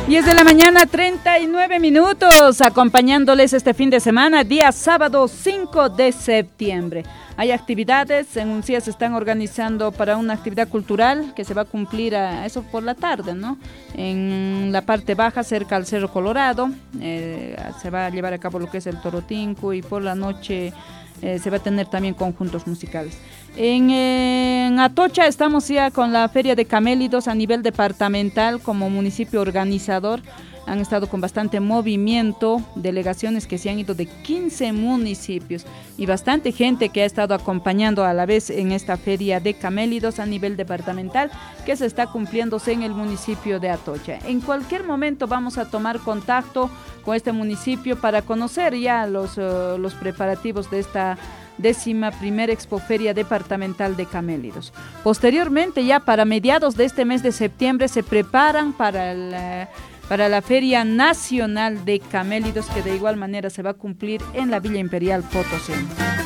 10 de la mañana, 39 minutos, acompañándoles este fin de semana, día sábado 5 de septiembre. Hay actividades, en Uncía se están organizando para una actividad cultural que se va a cumplir a eso por la tarde, ¿no? En la parte baja, cerca al Cerro Colorado, se va a llevar a cabo lo que es el Torotinco, y por la noche se va a tener también conjuntos musicales. En Atocha estamos ya con la Feria de Camélidos a nivel departamental como municipio organizador. Han estado con bastante movimiento, delegaciones que se han ido de 15 municipios y bastante gente que ha estado acompañando a la vez en esta Feria de Camélidos a nivel departamental que se está cumpliéndose en el municipio de Atocha. En cualquier momento vamos a tomar contacto con este municipio para conocer ya los preparativos de esta 11ª Expoferia Departamental de Camélidos. Posteriormente, ya para mediados de este mes de septiembre, se preparan para la Feria Nacional de Camélidos, que de igual manera se va a cumplir en la Villa Imperial Potosí.